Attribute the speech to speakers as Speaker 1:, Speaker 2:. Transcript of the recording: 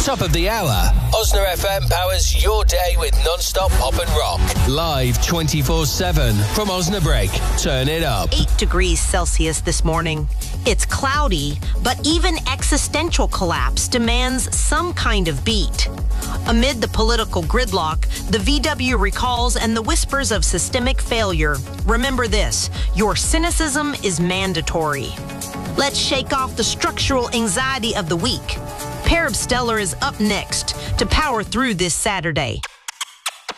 Speaker 1: Top of the hour. Osna FM powers your day with non-stop pop and rock. Live 24/7 from Osnabrück. Turn it up.
Speaker 2: 8 degrees Celsius this morning. It's cloudy, but even existential collapse demands some kind of beat. Amid the political gridlock, the VW recalls and the whispers of systemic failure, remember this: your cynicism is mandatory. Let's shake off the structural anxiety of the week. Pair of Stellar is up next to power through this Saturday.